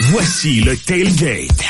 Voici le Tailgate.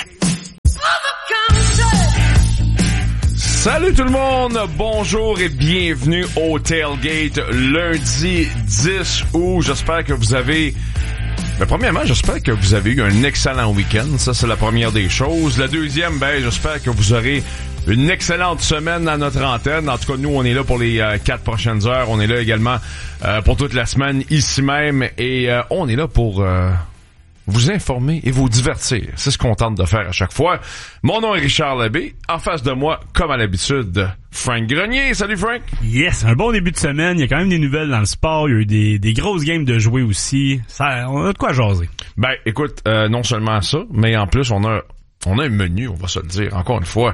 Salut tout le monde, bonjour et bienvenue au Tailgate lundi 10 août. J'espère que vous avez... premièrement, j'espère que vous avez eu un excellent week-end. Ça, c'est la première des choses. La deuxième, j'espère que vous aurez une excellente semaine à notre antenne. En tout cas, nous, on est là pour les 4 prochaines heures. On est là également pour toute la semaine ici même. Et on est là pour... vous informer et vous divertir. C'est ce qu'on tente de faire à chaque fois. Mon nom est Richard Labbé. En face de moi, comme à l'habitude, Frank Grenier. Salut Frank! Yes, un bon début de semaine. Il y a quand même des nouvelles dans le sport. Il y a eu des grosses games de jouer aussi. On a de quoi jaser. Écoute, non seulement ça, mais en plus, on a un menu, on va se le dire, encore une fois,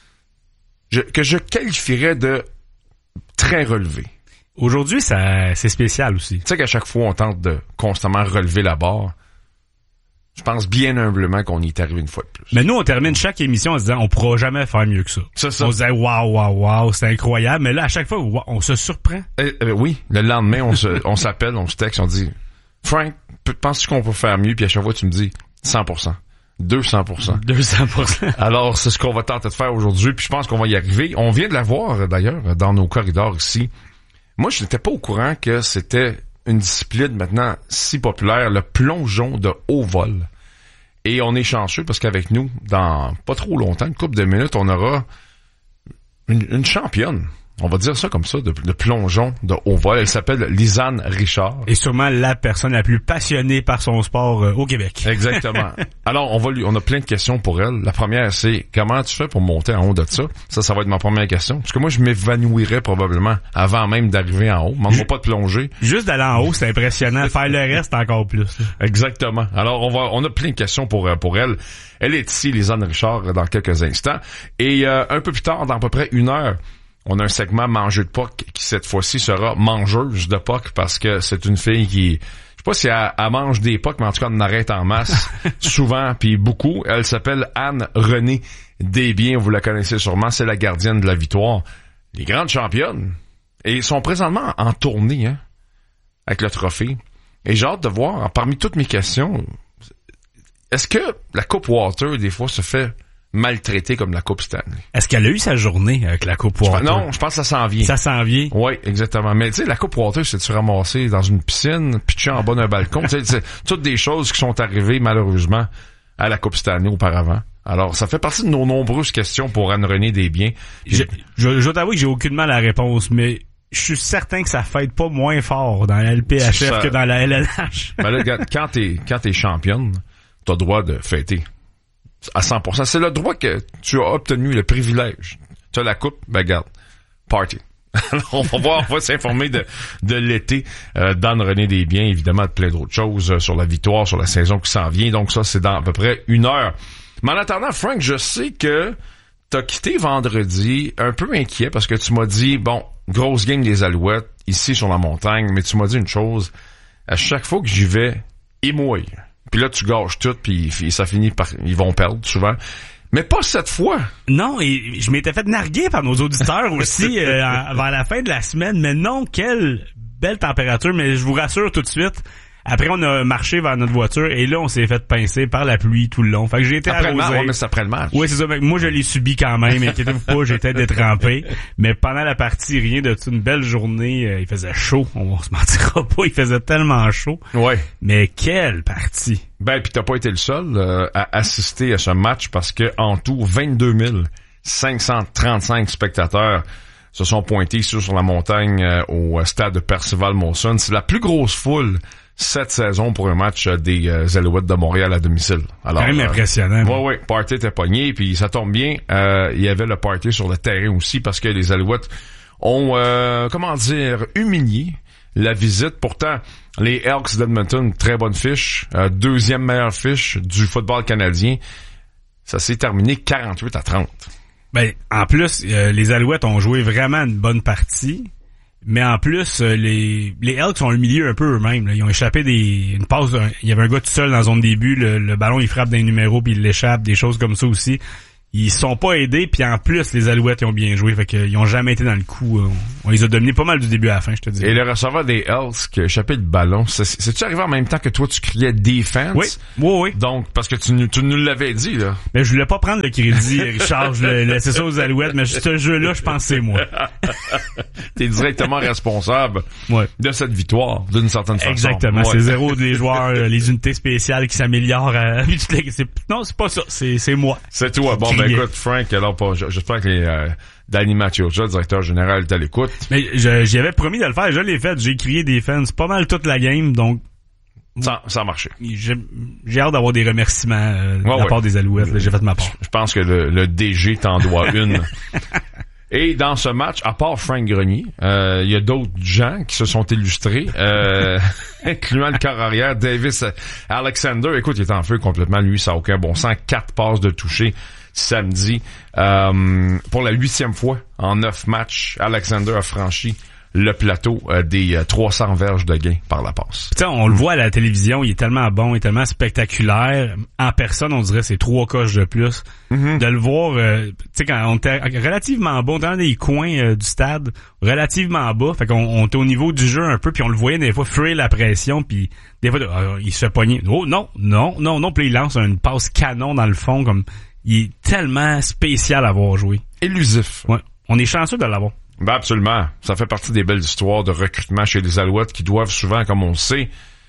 que je qualifierais de très relevé. Aujourd'hui, c'est spécial aussi. Tu sais qu'à chaque fois, on tente de constamment relever la barre. Je pense bien humblement qu'on y est arrivé une fois de plus. Mais nous, on termine chaque émission en se disant on pourra jamais faire mieux que ça. C'est ça. On se disait waouh, c'est incroyable. Mais là, à chaque fois, on se surprend. Oui, le lendemain, on s'appelle, on se texte, on dit Frank, penses-tu qu'on peut faire mieux? Puis à chaque fois, tu me dis 100%. 200%. Alors, c'est ce qu'on va tenter de faire aujourd'hui, puis je pense qu'on va y arriver. On vient de la voir, d'ailleurs, dans nos corridors ici. Moi, je n'étais pas au courant que c'était une discipline maintenant si populaire, le plongeon de haut vol. Et on est chanceux parce qu'avec nous, dans pas trop longtemps, une couple de minutes, on aura une championne. On va dire ça comme ça, de plongeon de haut vol. Elle s'appelle Lisanne Richard. Et sûrement la personne la plus passionnée par son sport au Québec. Exactement. Alors, on a plein de questions pour elle. La première, c'est comment tu fais pour monter en haut de ça? Ça va être ma première question. Parce que moi, je m'évanouirais probablement avant même d'arriver en haut. Demande-moi pas de plonger. Juste d'aller en haut, c'est impressionnant. Faire le reste, encore plus. Exactement. Alors, on a plein de questions pour elle. Elle est ici, Lisanne Richard, dans quelques instants. Et un peu plus tard, dans à peu près 1 heure, on a un segment mangeux de POC qui, cette fois-ci, sera mangeuse de POC parce que c'est une fille qui... Je sais pas si elle mange des POC, mais en tout cas, elle en arrête en masse, souvent, puis beaucoup. Elle s'appelle Anne-Renée Desbiens, vous la connaissez sûrement, c'est la gardienne de la victoire. Les grandes championnes. Et ils sont présentement en tournée, avec le trophée. Et j'ai hâte de voir, parmi toutes mes questions, est-ce que la Coupe Water, des fois, se fait maltraitée comme la Coupe Stanley? Est-ce qu'elle a eu sa journée avec la Coupe Water? Non, je pense que ça s'en vient. Ça s'en vient? Oui, exactement. Mais tu sais, la Coupe Water, c'est-tu ramasser dans une piscine, pitcher en bas d'un balcon? C'est toutes des choses qui sont arrivées, malheureusement, à la Coupe Stanley auparavant. Alors, ça fait partie de nos nombreuses questions pour Anne-Renée Desbiens. Je dois t'avouer que j'ai aucunement la réponse, mais je suis certain que ça fête pas moins fort dans la LPHF que dans la LNH. Ben là, quand t'es championne, t'as le droit de fêter. À 100%. C'est le droit que tu as obtenu, le privilège. Tu as la coupe, regarde. Party. Alors, on va s'informer de l'été d'Anne-Renée Desbiens, évidemment, de plein d'autres choses sur la victoire, sur la saison qui s'en vient. Donc ça, c'est dans à peu près 1 heure. Mais en attendant, Frank, je sais que t'as quitté vendredi un peu inquiet parce que tu m'as dit, grosse game des Alouettes, ici sur la montagne, mais tu m'as dit une chose, à chaque fois que j'y vais, ils mouillent. Puis là, tu gâches tout, puis ça finit par... Ils vont perdre, souvent. Mais pas cette fois. Non, et je m'étais fait narguer par nos auditeurs aussi vers la fin de la semaine. Mais non, quelle belle température. Mais je vous rassure tout de suite, après on a marché vers notre voiture et là, on s'est fait pincer par la pluie tout le long. Fait que j'ai été après arrosé. Le match, ouais, mais c'est après le match. Oui, c'est ça. Moi, je l'ai subi quand même. Inquiétez-vous pas, j'étais détrempé. Mais pendant la partie, rien de tout. Une belle journée. Il faisait chaud. On se mentira pas. Il faisait tellement chaud. Ouais. Mais quelle partie. Puis t'as pas été le seul à assister à ce match parce que en tout, 22 535 spectateurs se sont pointés ici sur la montagne au stade de Percival-Molson. C'est la plus grosse foule cette saison pour un match des Alouettes de Montréal à domicile. Alors, quand même impressionnant. Oui, party était pogné, puis ça tombe bien, il y avait le party sur le terrain aussi parce que les Alouettes ont, humilié la visite. Pourtant, les Elks d'Edmonton, très bonne fiche, deuxième meilleure fiche du football canadien. Ça s'est terminé 48-30. En plus, les Alouettes ont joué vraiment une bonne partie. Mais en plus, les Elks ont humilié un peu eux-mêmes. Là. Ils ont échappé une passe. Il y avait un gars tout seul dans la zone début. Le ballon, il frappe d'un numéro puis il l'échappe. Des choses comme ça aussi. ils se sont pas aidés, puis en plus, les Alouettes, ils ont bien joué. Fait qu'ils ont jamais été dans le coup. On les a dominés pas mal du début à la fin, je te dis. Et le receveur des Elks qui a échappé le ballon, c'est-tu arrivé en même temps que toi, tu criais defense? Oui. Donc, parce que tu nous l'avais dit, là. Mais je voulais pas prendre le crédit, Richard. Je voulais laisser ça aux Alouettes, mais ce jeu-là, je pense que c'est moi. T'es directement responsable de cette victoire, d'une certaine façon. Exactement. C'est zéro des joueurs, les unités spéciales qui s'améliorent. Non, c'est pas ça. C'est moi. C'est toi. Bon, ben écoute, Frank, alors j'espère que Danny Maciocia, le directeur général, est à l'écoute. Mais j'y avais promis de le faire. Je l'ai fait. J'ai crié des fans pas mal toute la game, donc ça a marché. J'ai hâte d'avoir des remerciements de la part des Alouettes. Là, j'ai fait ma part. Je pense que le DG t'en doit une. Et dans ce match, à part Frank Grenier, il y a d'autres gens qui se sont illustrés, incluant le corps arrière, Davis Alexander. Écoute, il est en feu complètement, lui, ça n'a aucun bon sens. 4 passes de toucher samedi. Pour la 8e fois en 9 matchs, Alexander a franchi le plateau des 300 verges de gain par la passe. Tu sais, on le voit à la télévision, il est tellement bon, il est tellement spectaculaire. En personne, on dirait c'est 3 coches de plus. De le voir, tu sais, quand on était relativement bas, on était dans les coins du stade, relativement bas, fait qu'on était au niveau du jeu un peu, puis on le voyait des fois fuir la pression, puis des fois, il se fait pogner. Oh non, puis il lance une passe canon dans le fond, comme il est tellement spécial à voir jouer. Élusif. Ouais, on est chanceux de l'avoir. Ben absolument. Ça fait partie des belles histoires de recrutement chez les Alouettes qui doivent souvent, comme on le sait,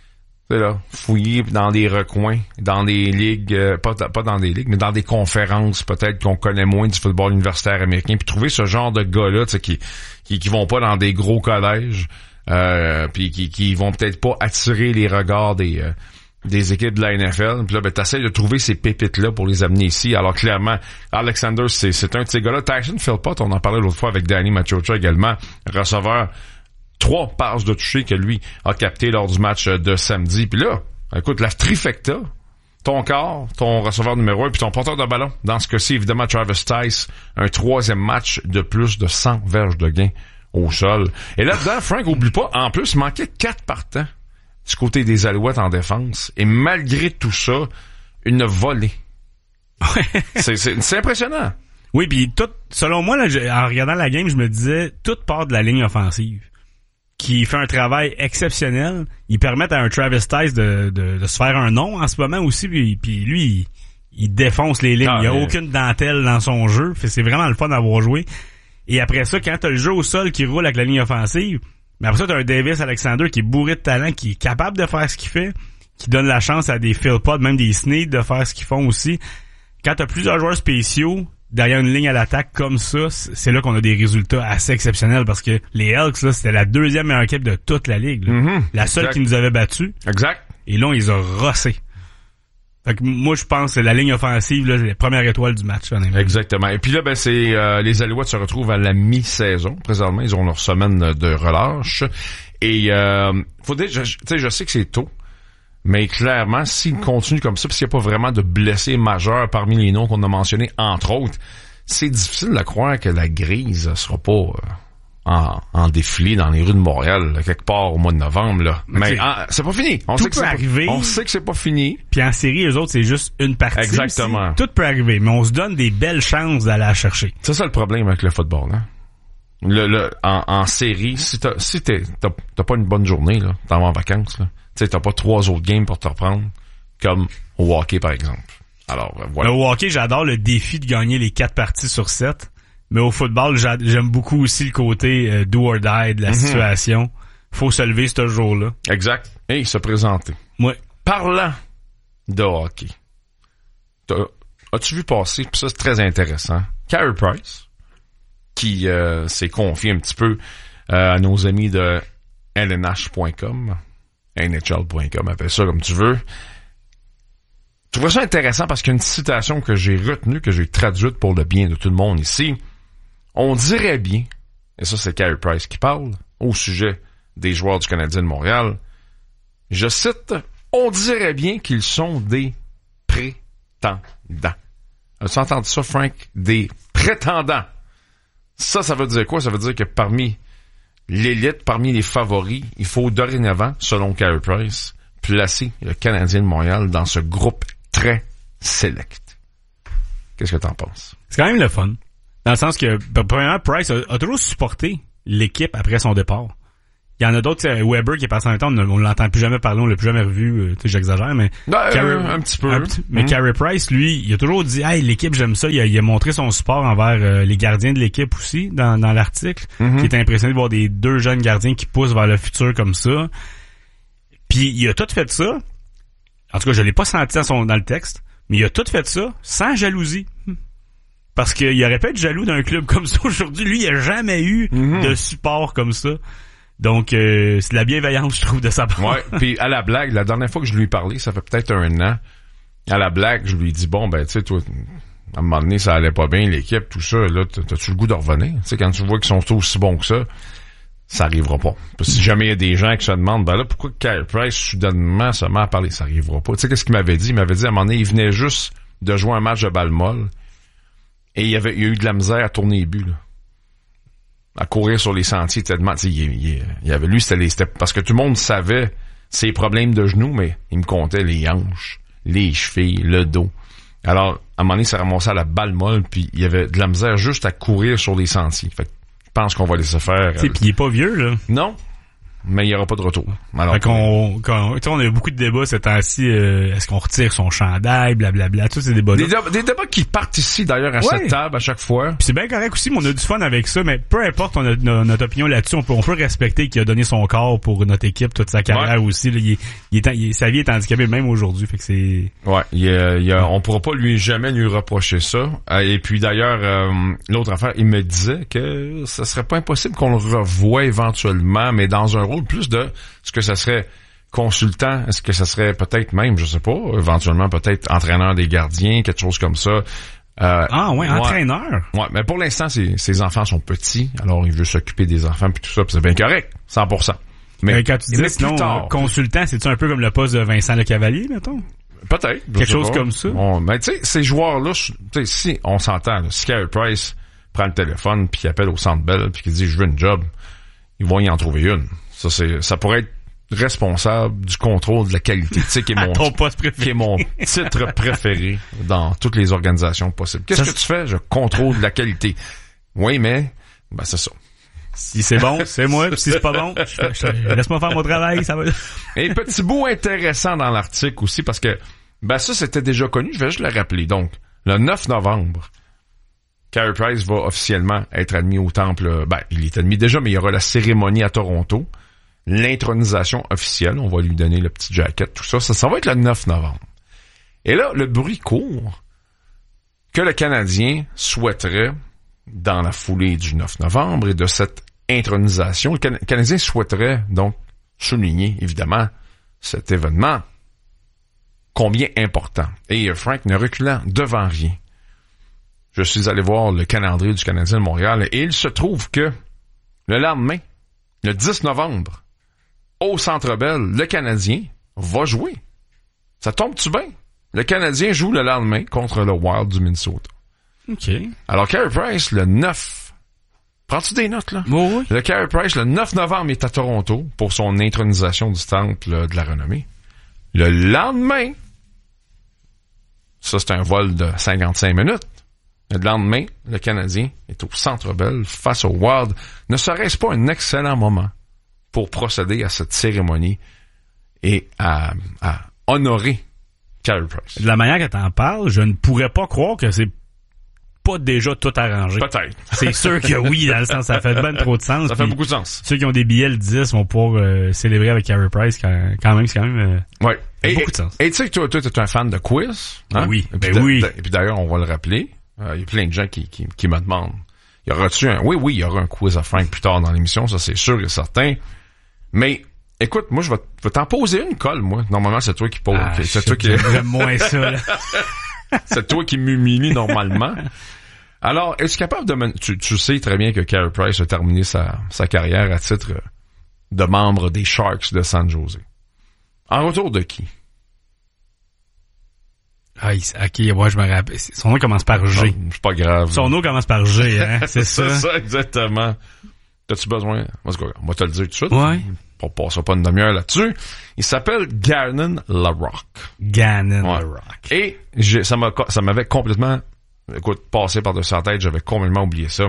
fouiller dans des recoins, dans des ligues, pas dans des ligues, mais dans des conférences peut-être qu'on connaît moins du football universitaire américain, puis trouver ce genre de gars-là, qui vont pas dans des gros collèges, puis qui vont peut-être pas attirer les regards des équipes de la NFL. Puis là, t'essaies de trouver ces pépites-là pour les amener ici. Alors, clairement, Alexander, c'est un de ces gars-là. Tyson Philpott, on en parlait l'autre fois avec Danny Maciocia également, receveur, 3 passes de toucher que lui a capté lors du match de samedi. Puis là, écoute, la trifecta, ton corps, ton receveur numéro 1, puis ton porteur de ballon. Dans ce cas-ci, évidemment, Travis Tice, un 3e match de plus de 100 verges de gain au sol. Et là-dedans, Frank, oublie pas, en plus, manquait 4 partants du côté des Alouettes en défense. Et malgré tout ça, une volée. C'est impressionnant. Oui, puis tout, selon moi, là, en regardant la game, je me disais, tout part de la ligne offensive, qui fait un travail exceptionnel. Ils permettent à un Travis Tice de se faire un nom en ce moment aussi, puis lui, il défonce les lignes. Il n'y a aucune dentelle dans son jeu. C'est vraiment le fun d'avoir joué. Et après ça, quand t'as le jeu au sol qui roule avec la ligne offensive, mais après ça, t'as un Davis Alexander qui est bourré de talent, qui est capable de faire ce qu'il fait, qui donne la chance à des Philpott, même des Snead de faire ce qu'ils font aussi. Quand t'as plusieurs joueurs spéciaux derrière une ligne à l'attaque comme ça, c'est là qu'on a des résultats assez exceptionnels parce que les Elks, là, c'était la 2e meilleure équipe de toute la ligue. La seule qui nous avait battus. Exact. Et là, on les a rossés. Fait que moi, je pense que la ligne offensive, là, c'est la première étoile du match. Exactement. Et puis là, ben c'est les Alouettes se retrouvent à la mi-saison. Présentement, ils ont leur semaine de relâche. Et faut dire, je sais que c'est tôt, mais clairement, s'ils continuent comme ça, parce qu'il n'y a pas vraiment de blessés majeurs parmi les noms qu'on a mentionnés, entre autres, c'est difficile de croire que la grise sera pas en défilé dans les rues de Montréal, là, quelque part au mois de novembre, là. Mais c'est pas fini. On sait que c'est pas fini. Puis en série, eux autres, c'est juste une partie. Exactement. Aussi. Tout peut arriver, mais on se donne des belles chances d'aller la chercher. C'est ça le problème avec le football, hein. En série, si t'as pas une bonne journée, là, t'en vas en vacances, là. Tu sais, t'as pas 3 autres games pour te reprendre, comme au hockey, par exemple. Alors, voilà. Au hockey, j'adore le défi de gagner les 4 parties sur 7. Mais au football, j'aime beaucoup aussi le côté do or die de la situation. Faut se lever ce jour-là. Exact. Et se présenter. Ouais. Parlant de hockey, as-tu vu passer, puis ça c'est très intéressant, Carey Price, qui s'est confié un petit peu à nos amis de LNH.com, NHL.com, appelle ça comme tu veux. Je trouve ça intéressant parce qu'il y a une citation que j'ai retenue, que j'ai traduite pour le bien de tout le monde ici. On dirait bien, et ça c'est Carey Price qui parle, au sujet des joueurs du Canadien de Montréal, je cite, « On dirait bien qu'ils sont des prétendants. » As-tu entendu ça, Frank? Des prétendants. Ça veut dire quoi? Ça veut dire que parmi l'élite, parmi les favoris, il faut dorénavant, selon Carey Price, placer le Canadien de Montréal dans ce groupe très select. Qu'est-ce que t'en penses? C'est quand même le fun. Dans le sens que, premièrement, Price a toujours supporté l'équipe après son départ. Il y en a d'autres, Weber qui est passé en même temps, on l'entend plus jamais parler, on l'a plus jamais revu, j'exagère, mais... un petit peu. Mais Carey Price, lui, il a toujours dit, hey, l'équipe, j'aime ça. Il a montré son support envers les gardiens de l'équipe aussi, dans l'article, qui était impressionné de voir des 2 jeunes gardiens qui poussent vers le futur comme ça. Puis il a tout fait ça. En tout cas, je l'ai pas senti dans le texte, mais il a tout fait ça sans jalousie. Parce qu'il aurait pu être jaloux d'un club comme ça aujourd'hui. Lui, il a jamais eu de support comme ça. Donc, c'est de la bienveillance, je trouve, de sa part. Ouais, puis à la blague, la dernière fois que je lui ai parlé, ça fait peut-être 1 an, à la blague, je lui ai dit, bon, ben, tu sais, toi, à un moment donné, ça allait pas bien, l'équipe, tout ça, là, t'as-tu le goût de revenir? Tu sais, quand tu vois qu'ils sont aussi bons que ça arrivera pas. Parce que si jamais il y a des gens qui se demandent, ben là, pourquoi Carey Price, soudainement, se met à parler? Ça arrivera pas. Tu sais, qu'est-ce qu'il m'avait dit? Il m'avait dit, à un moment donné, il venait juste de jouer un match de balle molle, et il y a eu de la misère à tourner les buts, là. À courir sur les sentiers tellement, tu sais, il y avait lui, c'était parce que tout le monde savait ses problèmes de genoux, mais il me comptait les hanches, les chevilles, le dos. Alors, à un moment donné, ça ramassait à la balle molle, puis il y avait de la misère juste à courir sur les sentiers. Fait que je pense qu'on va laisser faire. Tu sais, puis il est pas vieux, là. Non. Mais il n'y aura pas de retour. Alors, fait on a eu beaucoup de débats ces temps-ci, est-ce qu'on retire son chandail, blablabla, tous ces débats-là. Des débats qui partent ici, d'ailleurs, à cette table, à chaque fois. Puis c'est bien correct aussi, mais on a du fun avec ça, mais peu importe notre opinion là-dessus, on peut respecter qu'il a donné son corps pour notre équipe, toute sa carrière aussi, là, sa vie est handicapée même aujourd'hui, fait que c'est... Ouais, on pourra pas jamais lui reprocher ça. Et puis d'ailleurs, l'autre affaire, il me disait que ça serait pas impossible qu'on le revoie éventuellement, mais dans un rôle plus de ce que ça serait consultant, est-ce que ça serait peut-être même, je sais pas, éventuellement peut-être entraîneur des gardiens, quelque chose comme ça. Entraîneur. Ouais, mais pour l'instant, ses enfants sont petits, alors il veut s'occuper des enfants puis tout ça, puis c'est bien correct, 100%. Mais quand tu dis sinon, consultant, c'est-tu un peu comme le poste de Vincent Lecavalier, mettons? Peut-être. Quelque chose comme ça. Mais tu sais, ces joueurs-là, si on s'entend, là, si Carey Price prend le téléphone puis il appelle au Centre Bell puis qu'il dit je veux une job, ils vont y en trouver une. Ça pourrait être responsable du contrôle de la qualité, tu sais, qui est mon titre préféré dans toutes les organisations possibles. Qu'est-ce que tu fais? Je contrôle la qualité. Oui, mais, ben, c'est ça. Si c'est bon, c'est moi, puis si c'est pas bon, laisse-moi faire mon travail, ça va. Et petit bout intéressant dans l'article aussi, parce que, ben, ça, c'était déjà connu, je vais juste le rappeler. Donc, le 9 novembre, Carey Price va officiellement être admis au temple. Ben, il est admis déjà, mais il y aura la cérémonie à Toronto. L'intronisation officielle, on va lui donner le petit jacket, tout ça. Ça va être le 9 novembre. Et là, le bruit court que le Canadien souhaiterait, dans la foulée du 9 novembre et de cette intronisation, le Canadien souhaiterait donc souligner, évidemment, cet événement combien important. Et Frank ne reculant devant rien. Je suis allé voir le calendrier du Canadien de Montréal et il se trouve que le lendemain, le 10 novembre, au Centre Bell, le Canadien va jouer. Ça tombe-tu bien? Le Canadien joue le lendemain contre le Wild du Minnesota. OK. Alors, Carey Price, le 9... Prends-tu des notes, là? Oui. Le Carey Price, le 9 novembre, est à Toronto pour son intronisation du Temple de la Renommée. Le lendemain, ça, c'est un vol de 55 minutes. Le lendemain, le Canadien est au Centre Bell face au Wild. Ne serait-ce pas un excellent moment pour procéder à cette cérémonie et à honorer Carey Price? De la manière que t'en parles, je ne pourrais pas croire que c'est pas déjà tout arrangé. Peut-être. C'est sûr que oui, dans le sens, ça fait ben trop de sens. Ça fait beaucoup de sens. Ceux qui ont des billets le 10 vont pouvoir célébrer avec Carey Price quand même, c'est quand même ouais. beaucoup de sens. Et tu sais que toi, t'es un fan de quiz. Hein? Oui. Oui. Et puis d'ailleurs, on va le rappeler. Il y a plein de gens qui me demandent. Y aura-tu un... Oui, il y aura un quiz à Frank plus tard dans l'émission, ça c'est sûr et certain. Mais, écoute, moi, je vais t'en poser une colle, moi. Normalement, c'est toi qui pose. C'est toi qui... J'aime moins ça, là. C'est toi qui m'humilie normalement. Alors, es-tu capable de... Tu sais très bien que Carey Price a terminé sa carrière à titre de membre des Sharks de San Jose. En retour de qui? Ah, ok, moi je me rappelle. Son nom commence par G. Non, c'est pas grave. Son nom commence par G, hein, c'est ça. C'est ça, exactement. T'as-tu besoin? On va te le dire tout de suite. Ouais. On passera pas une demi-heure là-dessus. Il s'appelle Gannon Larocque. Gannon Larocque. Et ça m'avait complètement écoute, passé par-dessus la tête, j'avais complètement oublié ça.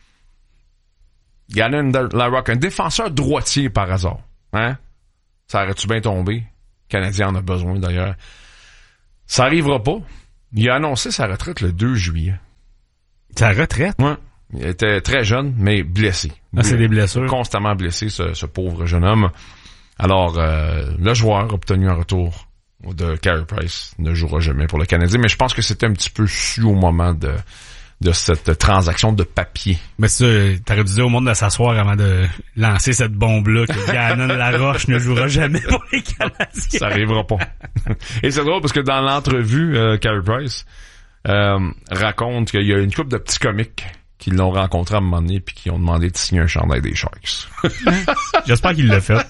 Gannon Larocque, un défenseur droitier par hasard. Hein? Ça aurait-tu bien tombé? Le Canadien en a besoin, d'ailleurs. Ça arrivera pas. Il a annoncé sa retraite le 2 juillet. Sa retraite? Ouais. Il était très jeune, mais blessé. Ah, c'est des blessures. Constamment blessé, ce pauvre jeune homme. Alors, le joueur obtenu en retour de Carey Price ne jouera jamais pour le Canadien, mais je pense que c'était un petit peu su au moment de cette transaction de papier. Mais ça, t'aurais dû dire au monde de s'asseoir avant de lancer cette bombe-là que Gannon Larocque ne jouera jamais pour les Canadiens. Ça arrivera pas. Et c'est drôle parce que dans l'entrevue, Carey Price raconte qu'il y a une couple de petits comiques qui l'ont rencontré à un moment donné puis qui ont demandé de signer un chandail des Sharks. J'espère qu'il l'a fait.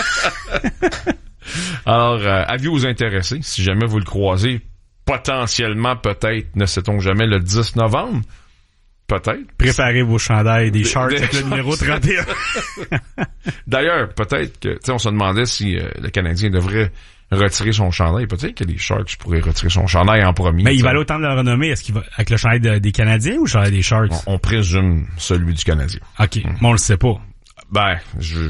Alors, avis aux intéressés, si jamais vous le croisez, potentiellement, peut-être, ne sait-on jamais, le 10 novembre, peut-être. Préparez vos chandails des Sharks avec le numéro 31. D'ailleurs, peut-être que, tu sais, on se demandait si le Canadien devrait retirer son chandail. Peut-être que les Sharks pourraient retirer son chandail en premier. Mais il va aller au temps de le renommer. Est-ce qu'il va avec le chandail des Canadiens ou le chandail des Sharks? On présume celui du Canadien. OK. Mais on le sait pas. Ben, je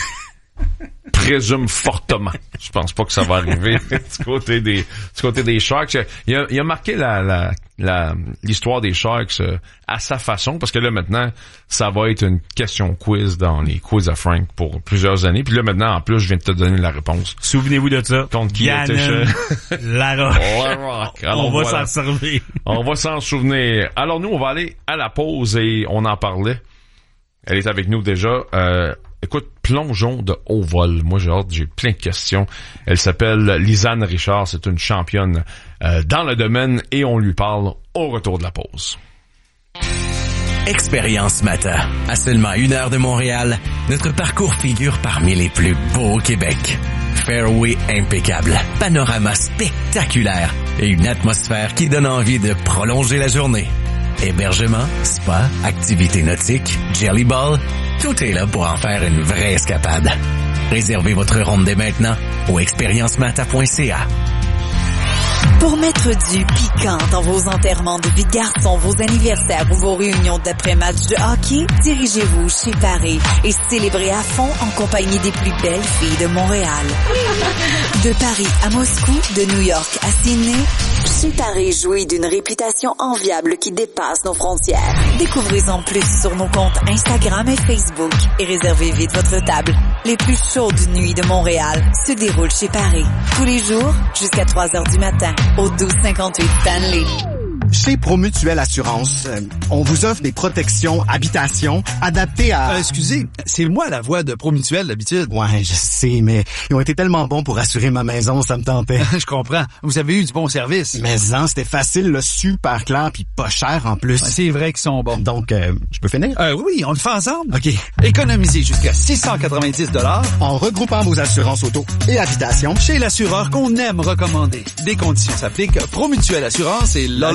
présume fortement. Je pense pas que ça va arriver du côté des Sharks. Il a marqué l'histoire des Sharks à sa façon, parce que là maintenant, ça va être une question quiz dans les quiz à Frank pour plusieurs années. Puis là maintenant, en plus, je viens de te donner la réponse. Souvenez-vous de ça. Contre qui Gannon était Larocque. Alors, on va s'en servir. On va s'en souvenir. Alors nous, on va aller à la pause et on en parlait. Elle est avec nous déjà. Écoute, plongeons de haut vol. Moi, j'ai plein de questions. Elle s'appelle Lisanne Richard. C'est une championne dans le domaine et on lui parle au retour de la pause. Expérience Mata. À seulement 1 heure de Montréal, notre parcours figure parmi les plus beaux au Québec. Fairway impeccable, panorama spectaculaire et une atmosphère qui donne envie de prolonger la journée. Hébergement, spa, activités nautiques, jelly ball, tout est là pour en faire une vraie escapade. Réservez votre ronde dès maintenant au expériencemata.ca. Pour mettre du piquant dans vos enterrements de vie de garçon, vos anniversaires ou vos réunions d'après-match de hockey, dirigez-vous chez Paris et célébrez à fond en compagnie des plus belles filles de Montréal. De Paris à Moscou, de New York à Sydney, chez Paris jouit d'une réputation enviable qui dépasse nos frontières. Découvrez-en plus sur nos comptes Instagram et Facebook et réservez vite votre table. Les plus chaudes nuits de Montréal se déroulent chez Paris. Tous les jours, jusqu'à 3 heures du matin, au 1258 Stanley. Chez Promutuelle Assurance, on vous offre des protections habitation adaptées à... Excusez, c'est moi la voix de Promutuelle d'habitude. Ouais, je sais, mais ils ont été tellement bons pour assurer ma maison, ça me tentait. Je comprends. Vous avez eu du bon service. Mais c'était facile, là, super clair, puis pas cher en plus. Ouais, c'est vrai qu'ils sont bons. Donc, je peux finir? Oui, on le fait ensemble. OK. Économisez jusqu'à 690 $ en regroupant vos assurances auto et habitation chez l'assureur qu'on aime recommander. Des conditions s'appliquent. Promutuelle Assurance et la.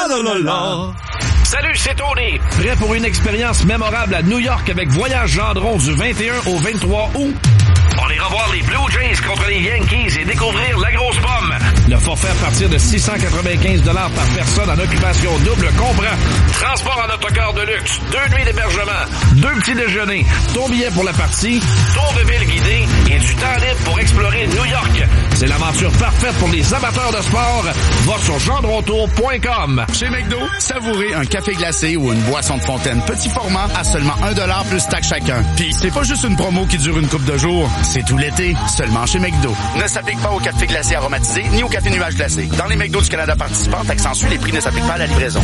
Salut, c'est Tony. Prêt pour une expérience mémorable à New York avec Voyage Gendron du 21 au 23 août? On ira voir les Blue Jays contre les Yankees et découvrir la grosse pomme. Le forfait à partir de 695 $ par personne en occupation double comprend transport en autocar de luxe, 2 nuits d'hébergement, 2 petits déjeuners, ton billet pour la partie, tour de ville guidé et du temps libre pour explorer New York. C'est l'aventure parfaite pour les amateurs de sport. Va sur gendrontour.com. Chez McDo, savourez un café glacé ou une boisson de fontaine petit format à seulement 1$ plus taxe chacun. Puis c'est pas juste une promo qui dure une couple de jours, c'est tout l'été, seulement chez McDo. Ne s'applique pas au café glacé aromatisé ni au café nuage glacé. Dans les McDo du Canada participants, accentue les prix ne s'appliquent pas à la livraison.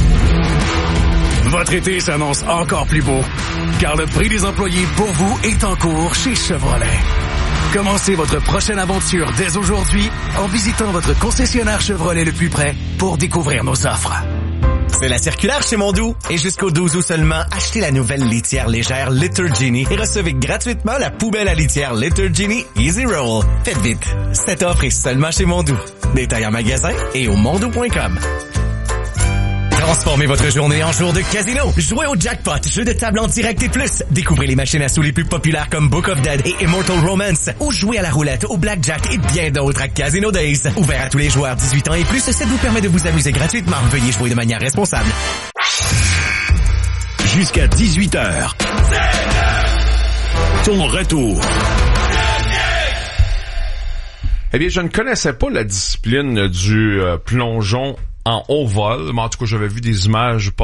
Votre été s'annonce encore plus beau, car le prix des employés pour vous est en cours chez Chevrolet. Commencez votre prochaine aventure dès aujourd'hui en visitant votre concessionnaire Chevrolet le plus près pour découvrir nos offres. C'est la circulaire chez Mondou. Et jusqu'au 12 août seulement, achetez la nouvelle litière légère Litter Genie et recevez gratuitement la poubelle à litière Litter Genie Easy Roll. Faites vite. Cette offre est seulement chez Mondou. Détail en magasin et au mondou.com. Transformez votre journée en jour de casino. Jouez au Jackpot, jeu de table en direct et plus. Découvrez les machines à sous les plus populaires comme Book of Dead et Immortal Romance. Ou jouez à la roulette, au blackjack et bien d'autres à Casino Days. Ouvert à tous les joueurs 18 ans et plus, ça vous permet de vous amuser gratuitement. Veuillez jouer de manière responsable. Jusqu'à 18h. Ton retour. Eh bien, je ne connaissais pas la discipline du plongeon en haut vol, mais en tout cas, j'avais vu des images